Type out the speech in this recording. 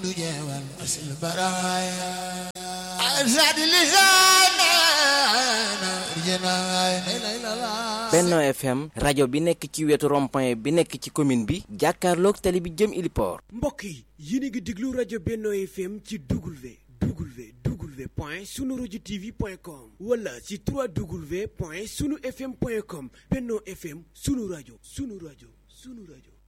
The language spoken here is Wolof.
Benno FM rajo bi nekk ci wetu rond-point bi nekk ci commune bi jàkkaarloog tali bi jëm Iliport. mbokk yi yéen a ngi déglu rajo Benno FM ci www.sunuradiotv.com wala ci 3w.sunufm.com. Benno FM sunu rajo sunu rajo sunu rajo.